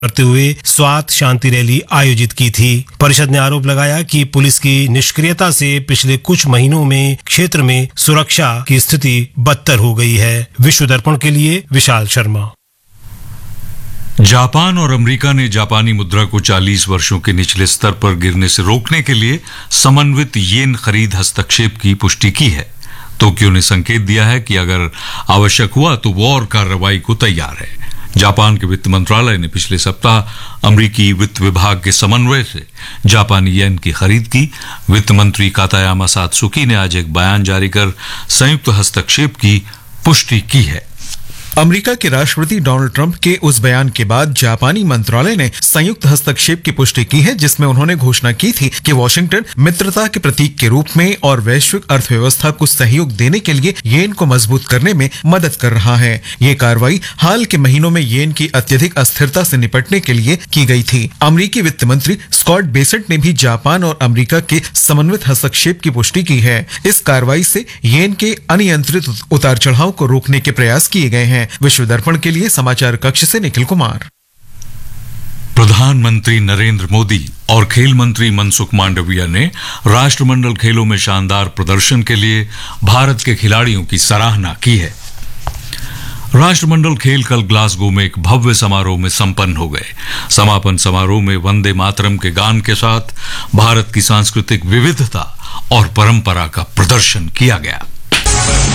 करते हुए स्वात शांति रैली आयोजित की थी। परिषद ने आरोप लगाया कि पुलिस की निष्क्रियता से पिछले कुछ महीनों में क्षेत्र में सुरक्षा की स्थिति बदतर हो गई है। विश्व दर्पण के लिए विशाल शर्मा। जापान और अमेरिका ने जापानी मुद्रा को 40 वर्षों के निचले स्तर पर गिरने से रोकने के लिए समन्वित येन खरीद हस्तक्षेप की पुष्टि की है। टोक्यो ने संकेत दिया है कि अगर आवश्यक हुआ तो वो और कार्रवाई को तैयार है। जापान के वित्त मंत्रालय ने पिछले सप्ताह अमेरिकी वित्त विभाग के समन्वय से जापानी येन की खरीद की। वित्त मंत्री कातायामा सात्सुकी ने आज एक बयान जारी कर संयुक्त हस्तक्षेप की पुष्टि की है। अमेरिका के राष्ट्रपति डोनाल्ड ट्रंप के उस बयान के बाद जापानी मंत्रालय ने संयुक्त हस्तक्षेप की पुष्टि की है, जिसमें उन्होंने घोषणा की थी कि वॉशिंगटन मित्रता के प्रतीक के रूप में और वैश्विक अर्थव्यवस्था को सहयोग देने के लिए येन को मजबूत करने में मदद कर रहा है। ये कार्रवाई हाल के महीनों में येन की अत्यधिक अस्थिरता से निपटने के लिए की गई थी। अमेरिकी वित्त मंत्री स्कॉट बेसेंट ने भी जापान और अमेरिका के समन्वित हस्तक्षेप की पुष्टि की है। इस कार्रवाई से येन के अनियंत्रित उतार चढ़ाव को रोकने के प्रयास किए गए हैं। विश्व दर्पण के लिए समाचार कक्ष से निखिल कुमार। प्रधानमंत्री नरेंद्र मोदी और खेल मंत्री मनसुख मांडविया ने राष्ट्रमंडल खेलों में शानदार प्रदर्शन के लिए भारत के खिलाड़ियों की सराहना की है। राष्ट्रमंडल खेल कल ग्लासगो में एक भव्य समारोह में संपन्न हो गए। समापन समारोह में वंदे मातरम के गान के साथ भारत की सांस्कृतिक विविधता और परंपरा का प्रदर्शन किया गया।